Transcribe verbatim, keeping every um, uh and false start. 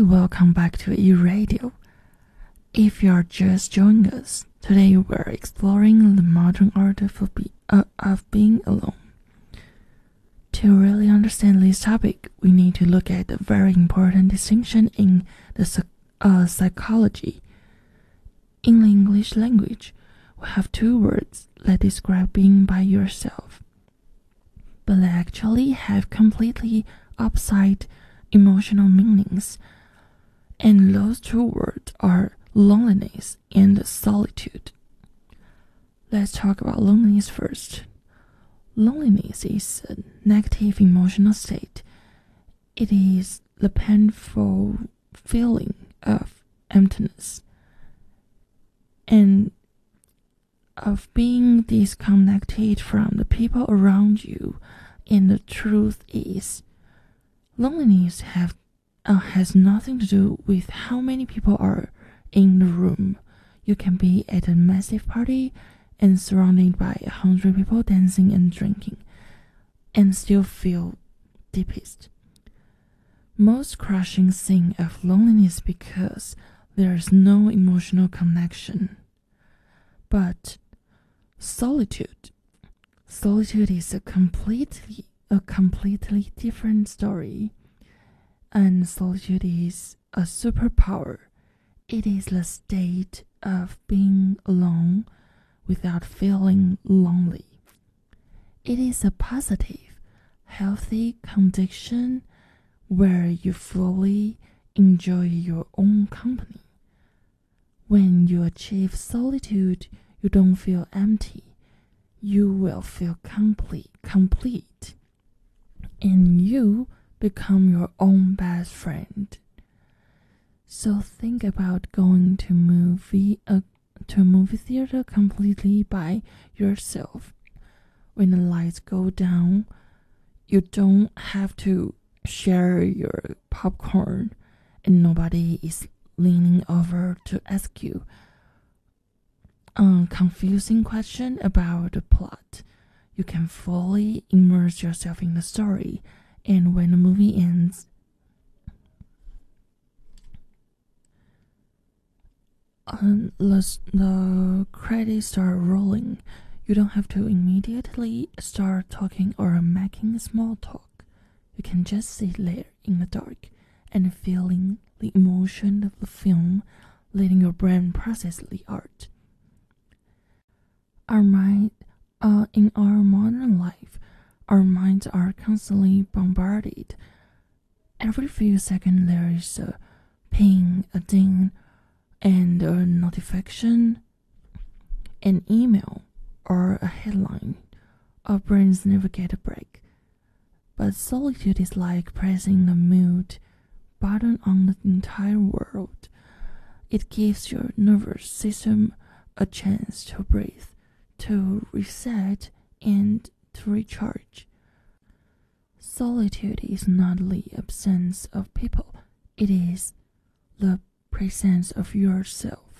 Hey, welcome back to E-Radio. If you're just joining us, today we're exploring the modern art of, be, uh, of being alone. To really understand this topic, we need to look at a very important distinction in the uh, psychology. In the English language, we have two words that describe being by yourself, but they actually have completely opposite emotional meanings, and those two words are loneliness and solitude. Let's talk about loneliness first. Loneliness is a negative emotional state. It is the painful feeling of emptiness and of being disconnected from the people around you. And the truth is, loneliness have, uh, has nothing to do with how many people are in the room. You can be at a massive party and surrounded by a hundred people dancing and drinking, and still feel deepest. Most crushing thing of loneliness because there's no emotional connection. But solitude, solitude is a completely a completely different story, and solitude is a superpower. It is the state of being alone without feeling lonely. It is a positive, healthy condition where you fully enjoy your own company. When you achieve solitude, you don't feel empty. You will feel complete, complete. And you become your own best friend. So think about going to movie uh, to a movie theater completely by yourself. When the lights go down, you don't have to share your popcorn, and nobody is leaning over to ask you a confusing question about the plot. You can fully immerse yourself in the story, and when the movie ends, um, the, the credits start rolling. You don't have to immediately start talking or making small talk. You can just sit there in the dark and feeling the emotion of the film, letting your brain process the art. Our mind, uh, in our modern life, our minds are constantly bombarded. Every few seconds there is a ping, a ding, and a notification, an email, or a headline. Our brains never get a break. But solitude is like pressing the mute button on the entire world. It gives your nervous system a chance to breathe, to reset, and to recharge. Solitude is not the absence of people, it is the presence of yourself.